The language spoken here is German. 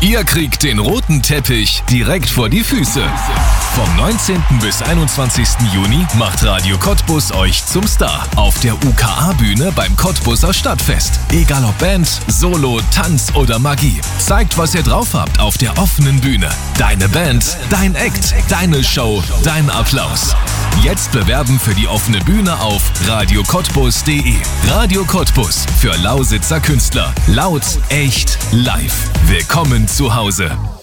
Ihr kriegt den roten Teppich direkt vor die Füße. Vom 19. bis 21. Juni macht Radio Cottbus euch zum Star auf der UKA-Bühne beim Cottbuser Stadtfest. Egal ob Band, Solo, Tanz oder Magie. Zeigt, was ihr drauf habt auf der offenen Bühne. Deine Band, dein Act, deine Show, dein Applaus. Jetzt bewerben für die offene Bühne auf radiocottbus.de. Radio Cottbus für Lausitzer Künstler. Laut, echt, live. Willkommen zu Hause.